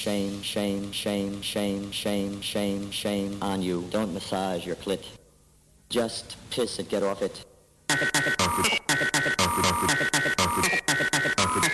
Shame, shame, shame, shame, shame, shame, shame on you. Don't massage your clit. Just piss and get off it.